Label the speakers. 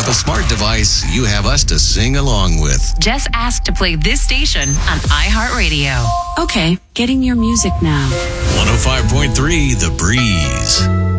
Speaker 1: up a smart device, you have us to sing along with.
Speaker 2: Just ask to play this station on iHeartRadio.
Speaker 3: Okay, getting your music now.
Speaker 1: 105.3 The Breeze.